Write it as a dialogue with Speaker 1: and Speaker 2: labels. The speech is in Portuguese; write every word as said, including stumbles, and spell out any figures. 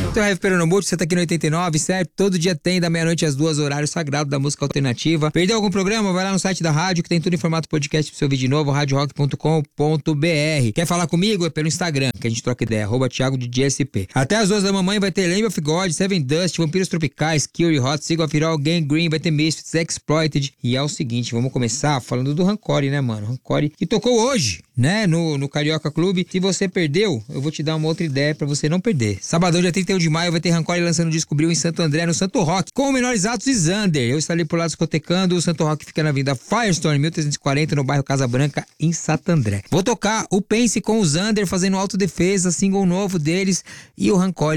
Speaker 1: Então, Heavy Peronomútil, você tá aqui no oitenta e nove, certo? Todo dia tem, da meia-noite às duas, horário sagrado da música alternativa. Perdeu algum programa? Vai lá no site da rádio, que tem tudo em formato podcast pra você ouvir de novo, rádio rock ponto com ponto b r. Quer falar comigo? É pelo Instagram, que a gente troca ideia, arroba Thiago D J S P. Até as duas da mamãe vai ter Lamb of God, Seven Dust, Vampiros Tropicais, Curie Hot, Sigo of It All, Gang Green, vai ter Misfits, Exploited. E é o seguinte, vamos começar falando do Rancore, né, mano? Rancore que tocou hoje, né, no, no Carioca Clube. Se você perdeu, eu vou te dar uma outra ideia pra você não perder. Sabadão, dia trinta e um de maio, vai ter Rancore lançando o disco Bril em Santo André, no Santo Rock, com o Menores Atos e Zander. Eu estarei por lá discotecando. O Santo Rock fica na Avenida Firestone, mil trezentos e quarenta, no bairro Casa Branca, em Santo André. Vou tocar o Pense com o Zander, fazendo autodefesa, single novo deles, e o Rancore